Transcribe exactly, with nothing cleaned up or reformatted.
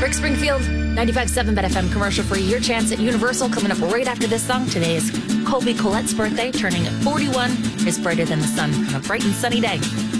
Rick Springfield, ninety-five point seven Bet F M, commercial free. Your chance at Universal coming up right after this song. Today is Colby Colette's birthday, turning forty-one. It's brighter than the sun on a bright and sunny day.